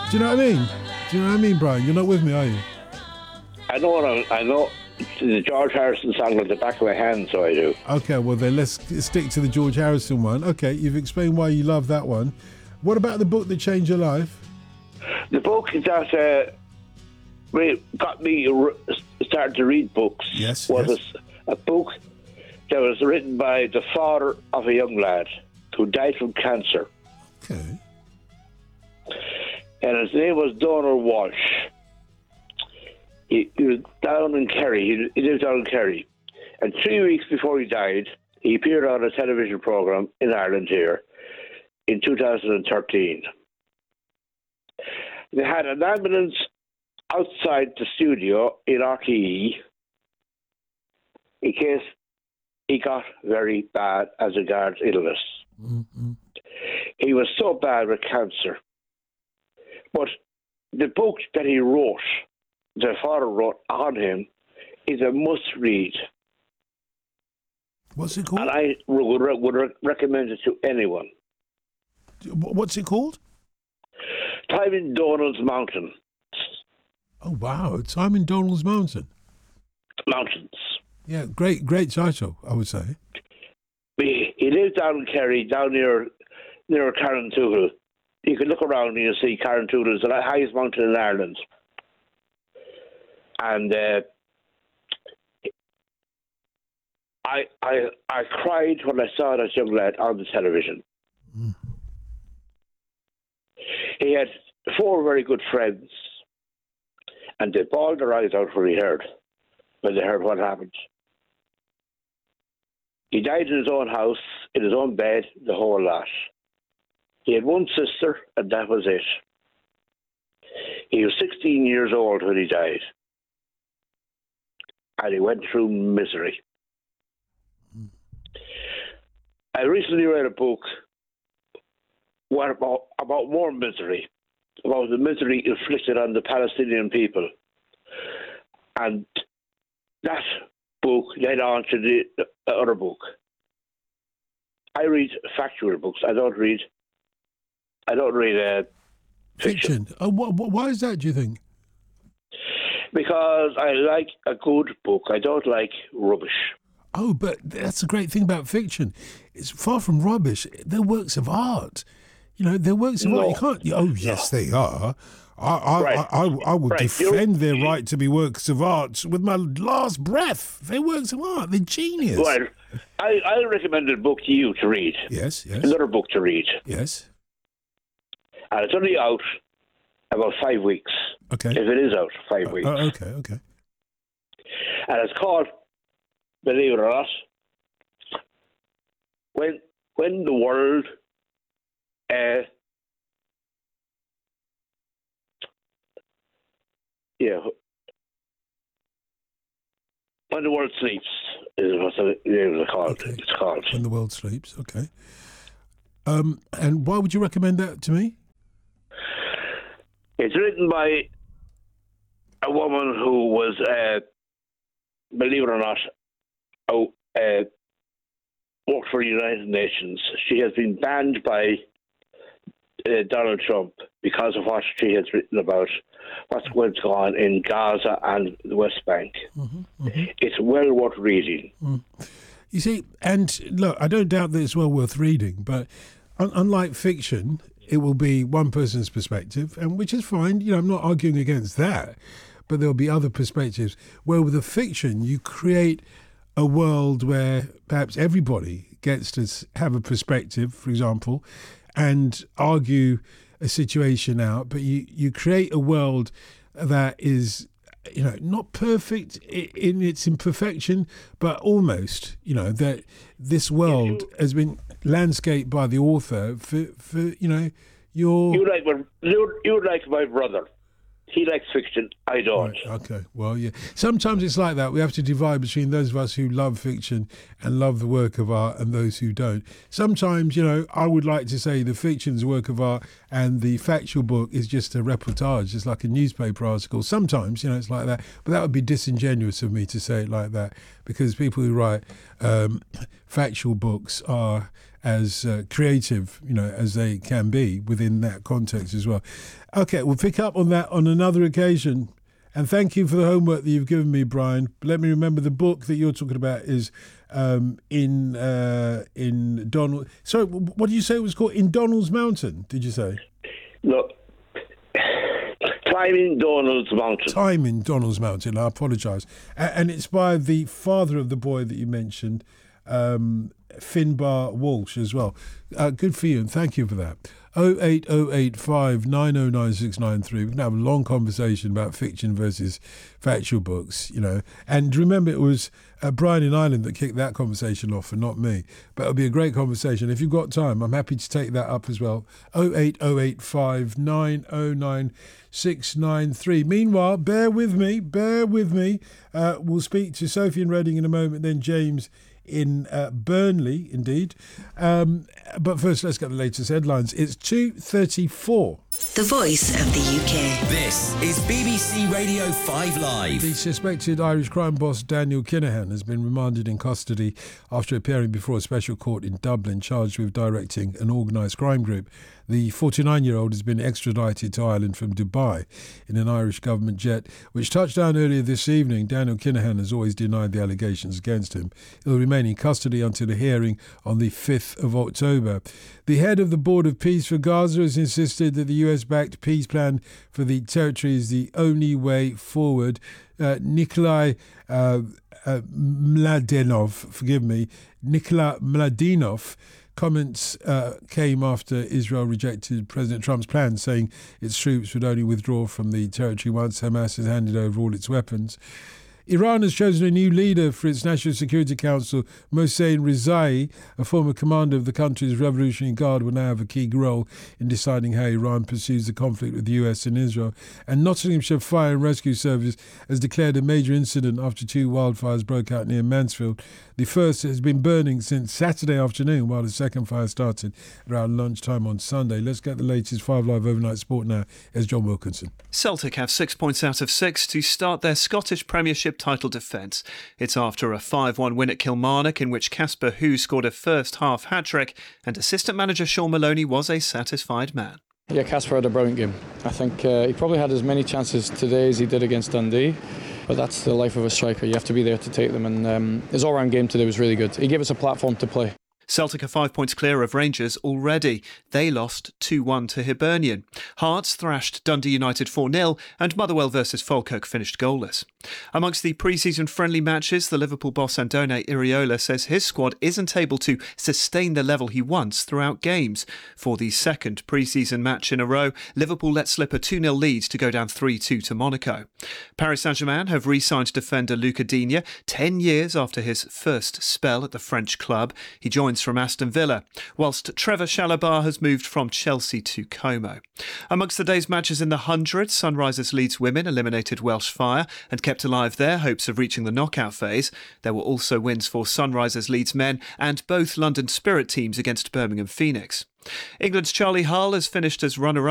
Do you know what I mean? Do you know what I mean, Brian? You're not with me, are you? I know the George Harrison song at the back of my hand, so I do. Okay, well then let's stick to the George Harrison one. Okay, you've explained why you love that one. What about the book that changed your life? The book that got me started to read books was a book that was written by the father of a young lad who died from cancer. Okay. And his name was Donald Walsh. He was down in Kerry. He lived down in Kerry. And 3 weeks before he died, he appeared on a television programme in Ireland here in 2013. They had an ambulance outside the studio in RTE in case he got very bad as regards illness. Mm-hmm. He was so bad with cancer. But the book that he wrote, the father wrote on him, is a must-read. What's it called? And I would recommend it to anyone. What's it called? Time in Donald's Mountain. Oh, wow. Time in Donald's Mountain. Mountains. Yeah, great title, I would say. He lived down in Kerry, down near Carrauntoohil. You can look around and you'll see Carrauntoohil is the highest mountain in Ireland. And I cried when I saw that young lad on the television. Mm. He had 4 very good friends, and they bawled their eyes out when they heard what happened. He died in his own house, in his own bed, the whole lot. He had one sister, and that was it. He was 16 years old when he died. And he went through misery. Mm. I recently read a book about more misery, about the misery inflicted on the Palestinian people. And that book led on to the other book. I read factual books. I don't read fiction. Oh, why is that, do you think? Because I like a good book. I don't like rubbish. Oh, but that's the great thing about fiction. It's far from rubbish. They're works of art. You know, they're works of art. You can't. Oh, yes, they are. I would defend their right to be works of art with my last breath. They're works of art. They're genius. Well, I'll recommend a book to you to read. Yes. Another book to read. Yes. And it's only out about 5 weeks. Okay. If it is out, 5 weeks. Okay. And it's called, believe it or not, When the World When the World Sleeps is what it's called. Okay. It's called. When the World Sleeps, okay. And why would you recommend that to me? It's written by a woman who was, believe it or not, worked for the United Nations. She has been banned by Donald Trump because of what she has written about what's going on in Gaza and the West Bank. Mm-hmm. It's well worth reading. Mm. You see, and look, I don't doubt that it's well worth reading, but unlike fiction, it will be one person's perspective, and which is fine. You know, I'm not arguing against that, but there'll be other perspectives. Where with a fiction, you create a world where perhaps everybody gets to have a perspective, for example, and argue a situation out, but you create a world that is, you know, not perfect in its imperfection, but almost, you know, that this world has been landscaped by the author for you know, you like my brother. He likes fiction. I don't. Right, okay. Well, yeah. Sometimes it's like that. We have to divide between those of us who love fiction and love the work of art and those who don't. Sometimes, you know, I would like to say the fiction's work of art and the factual book is just a reportage. It's like a newspaper article. Sometimes, you know, it's like that. But that would be disingenuous of me to say it like that, because people who write factual books are as creative, as they can be within that context as well. Okay, we'll pick up on that on another occasion. And thank you for the homework that you've given me, Brian. Let me remember the book that you're talking about is in Donald. Sorry, what did you say it was called? In Donald's Mountain, did you say? Look, Time in Donald's Mountain. Time in Donald's Mountain. I apologise. And it's by the father of the boy that you mentioned, Finbar Walsh as well. Good for you, and thank you for that. 08085 909 693. We can have a long conversation about fiction versus factual books, And remember, it was Brian in Ireland that kicked that conversation off and not me. But it'll be a great conversation. If you've got time, I'm happy to take that up as well. 08085 909 693. Meanwhile, bear with me. We'll speak to Sophie in Reading in a moment, then James in Burnley, indeed. But first, let's get the latest headlines. It's 2:34. The Voice of the UK. This is BBC Radio 5 Live. The suspected Irish crime boss Daniel Kinahan has been remanded in custody after appearing before a special court in Dublin, charged with directing an organised crime group. The 49-year-old has been extradited to Ireland from Dubai in an Irish government jet, which touched down earlier this evening. Daniel Kinahan has always denied the allegations against him. He'll remain in custody until the hearing on the 5th of October. The head of the Board of Peace for Gaza has insisted that the US-backed peace plan for the territory is the only way forward. Nikolai Mladinov comments came after Israel rejected President Trump's plan, saying its troops would only withdraw from the territory once Hamas has handed over all its weapons. Iran has chosen a new leader for its National Security Council. Mohsen Rezai, a former commander of the country's Revolutionary Guard, will now have a key role in deciding how Iran pursues the conflict with the US and Israel. And Nottinghamshire Fire and Rescue Service has declared a major incident after 2 wildfires broke out near Mansfield. The first has been burning since Saturday afternoon, while the second fire started around lunchtime on Sunday. Let's get the latest 5 Live overnight sport now. Here's John Wilkinson. Celtic have 6 points out of 6 to start their Scottish Premiership title defence. It's after a 5-1 win at Kilmarnock, in which Casper Hu scored a first-half hat-trick, and assistant manager Sean Maloney was a satisfied man. Yeah, Casper had a brilliant game. I think he probably had as many chances today as he did against Dundee. But that's the life of a striker. You have to be there to take them. And his all-round game today was really good. He gave us a platform to play. Celtic are 5 points clear of Rangers already. They lost 2-1 to Hibernian. Hearts thrashed Dundee United 4-0 and Motherwell versus Falkirk finished goalless. Amongst the pre-season friendly matches, the Liverpool boss Andone Iraola says his squad isn't able to sustain the level he wants throughout games. For the second pre-season match in a row, Liverpool let slip a 2-0 lead to go down 3-2 to Monaco. Paris Saint-Germain have re-signed defender Luca Digne 10 years after his first spell at the French club. He joins from Aston Villa, whilst Trevor Chalobah has moved from Chelsea to Como. Amongst the day's matches in the 100, Sunrisers Leeds women eliminated Welsh Fire and kept alive their hopes of reaching the knockout phase. There were also wins for Sunrisers Leeds men and both London Spirit teams against Birmingham Phoenix. England's Charlie Hull has finished as runner-up